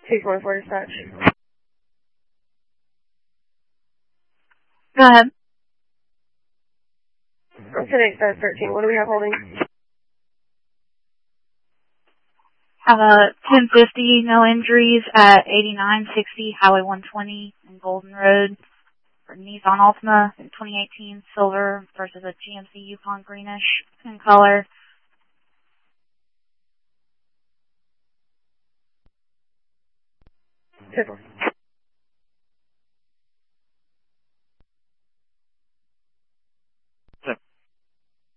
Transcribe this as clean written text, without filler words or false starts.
224 dispatch. Go ahead. I'm 10-8-13. What do we have holding? Have a 1050, no injuries at 8960 Highway 120 in Golden Road for Nissan Altima in 2018 silver versus a GMC Yukon greenish in color. Good.